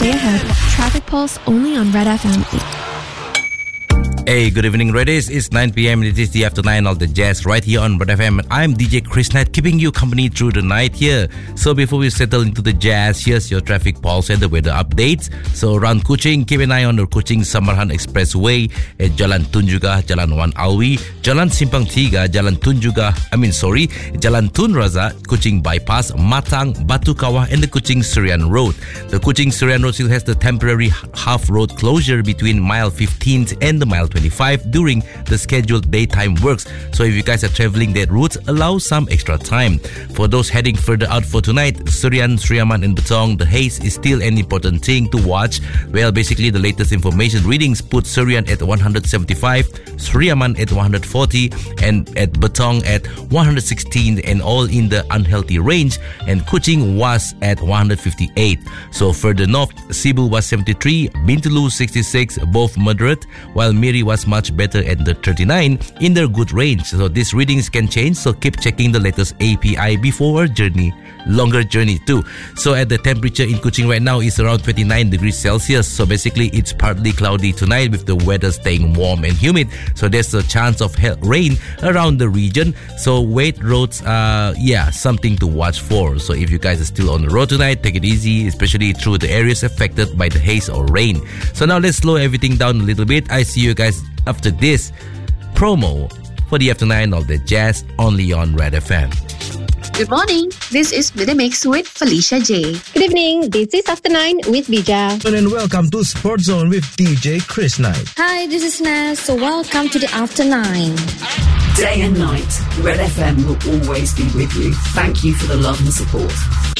stay ahead. Traffic Pulse only on Red FM. Hey, good evening, Reddies. It's 9 p.m. It is the after 9 of the jazz right here on Red FM. And I'm DJ Chris Knight, keeping you company through the night here. So before we settle into the jazz, here's your traffic pulse and the weather updates. So around Kuching, keep an eye on the Kuching-Samarhan Expressway at Jalan Tunjungan, Jalan Wan Alwi, Jalan Simpang Tiga, Jalan Jalan Tun Razak, Kuching Bypass, Matang, Batu Kawah, and the Kuching-Serian Road. The Kuching-Serian Road still has the temporary half-road closure between mile 15th and the mile 25 during the scheduled daytime works. So if you guys are traveling that route, allow some extra time. For those heading further out for tonight, Serian, Sriaman and Betong, the haze is still an important thing to watch. Well, basically the latest information readings put Serian at 175, Sriaman at 140 and at Betong at 116, and all in the unhealthy range, and Kuching was at 158. So further north, Cebu was 73, Bintulu 66, both moderate, while Miri was much better at the 39 in their good range. So these readings can change, so keep checking the latest API before longer journey too. So at the temperature in Kuching right now is around 29 degrees Celsius. So basically it's partly cloudy tonight with the weather staying warm and humid. So there's a chance of rain around the region. So wet roads are something to watch for. So if you guys are still on the road tonight, take it easy, especially through the areas affected by the haze or rain. So now let's slow everything down a little bit. I see you guys after this promo for the after 9 of the jazz only on Red FM. Good morning. This is The Mix with Felicia J. Good evening. This is After 9 with Bija. And welcome to Sports Zone with DJ Chris Knight. Hi, this is Naz. So welcome to the After 9. Day and night, Red FM will always be with you. Thank you for the love and support.